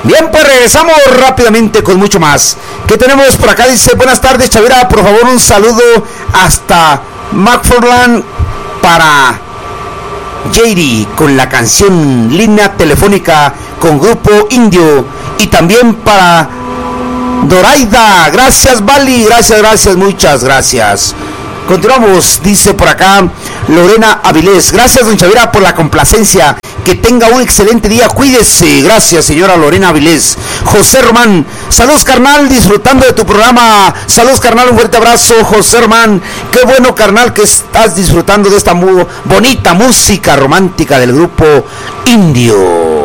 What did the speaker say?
Bien, pues regresamos rápidamente con mucho más. ¿Qué tenemos por acá? Dice, buenas tardes, Chavira, por favor un saludo hasta McFarland para Jerry con la canción Línea Telefónica con Grupo Indio, y también para Doraida. Gracias, Vali, gracias, muchas gracias. Continuamos, dice por acá Lorena Avilés. Gracias, don Chavira, por la complacencia. Que tenga un excelente día, cuídese. Gracias, señora Lorena Avilés. José Román, saludos, carnal, disfrutando de tu programa. Saludos, carnal, un fuerte abrazo, José Román. Qué bueno, carnal, que estás disfrutando de esta muy bonita música romántica del Grupo Indio.